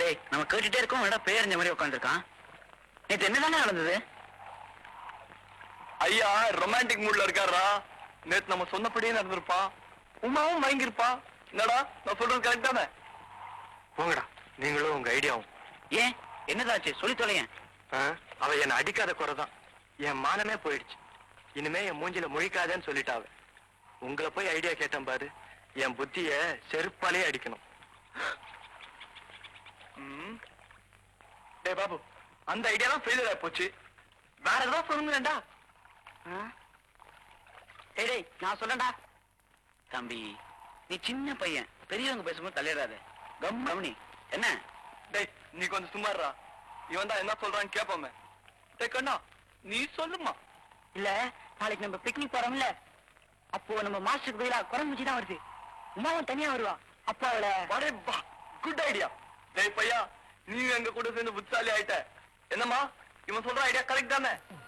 டேய் நம்ம கேட்டுட்டே இருக்கோம், என்னடா பேரஞ்ச மாதிரி உட்காந்துருக்கான். நேத்து என்னதானே நடந்தது? ஐயா ரொமான்டிக் மூட்ல இருக்காரா? நேத்து நம்ம சொன்னபடியே நடந்திருப்பா. உமாவும் மயங்கிருப்பா. என்னடா நான் சொல்றது கரெக்ட் தானே? போங்கடா நீங்களும் உங்க ஐடியாவும். ஏன் என்னதாச்சு சொல்லி தொலையேன். அவ என்ன அடிக்காத குறைதான். என் மானமே போயிடுச்சு. இனிமே என் மூஞ்சில முழிக்காதேன்னு சொல்லிட்டாவ. உங்களை போய் ஐடியா கேட்டேன் பாரு, என் புத்திய செருப்பாலே அடிக்கணும். டேய் பாபு, அந்த ஐடியா தான் ஃபெயிலியர் ஆகி போச்சு. வேற ஏதாவது சொல்லுங்கடா. டேய் நான் சொல்லண்டா. தம்பி நீ சின்ன பையன், பெரியவங்க பேசும்போது தலையிடாத. கவனி என்ன? டேய் நீ கொஞ்சம் சும்மாறா. இவன் தான் என்ன சொல்றான்னு கேட்போமே. டேய் கண்ணா நீ சொல்லுமா. இல்ல நாளைக்கு நம்ம பிக்னிக் போறோம்ல, அப்போ நம்ம மாஸ்டருக்கு பதிலா குரங்குச்சி தான் வருது. உமாவும் தனியா வருவா. அப்போ அவளை குட் ஐடியா. டேய் பையா, நீ எங்க கூட சேர்ந்து புத்தாலி ஆயிட்ட. என்னம்மா இவன் சொல்ற ஐடியா கரெக்ட் தானே?